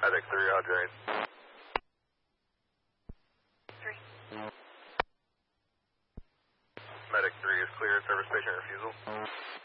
Medic 3, Roger. 3. Medic 3 is clear. Service patient refusal.